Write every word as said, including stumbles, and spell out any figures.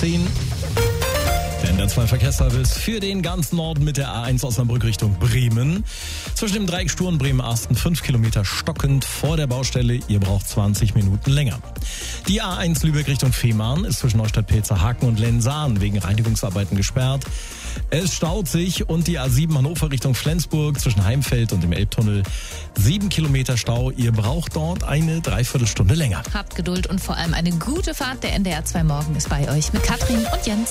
zehn. Der N D R zwei Verkehrsservice für den ganzen Norden mit der A eins Osnabrück Richtung Bremen. Zwischen dem Dreieck Sturm Bremen-Asten fünf Kilometer stockend vor der Baustelle. Ihr braucht zwanzig Minuten länger. Die A eins Lübeck Richtung Fehmarn ist zwischen Neustadt-Pilzerhaken und Lensahn wegen Reinigungsarbeiten gesperrt. Es staut sich und die A sieben Hannover Richtung Flensburg zwischen Heimfeld und dem Elbtunnel. Sieben Kilometer Stau. Ihr braucht dort eine Dreiviertelstunde länger. Habt Geduld und vor allem eine gute Fahrt. Der N D R zwei Morgen ist bei euch mit Katrin und Jens.